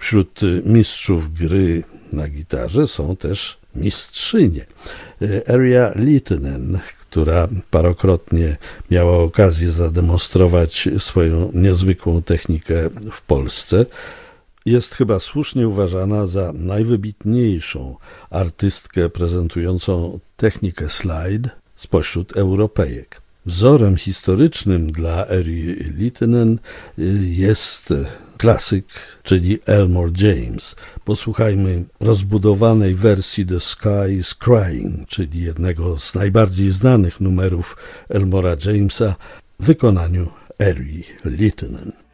Wśród mistrzów gry na gitarze są też mistrzynie. Erja Lehtinen, która parokrotnie miała okazję zademonstrować swoją niezwykłą technikę w Polsce, jest chyba słusznie uważana za najwybitniejszą artystkę prezentującą technikę slide spośród Europejek. Wzorem historycznym dla Erji Lehtinen jest klasyk, czyli Elmore James. Posłuchajmy rozbudowanej wersji The Sky is Crying, czyli jednego z najbardziej znanych numerów Elmora Jamesa w wykonaniu Erji Lehtinen.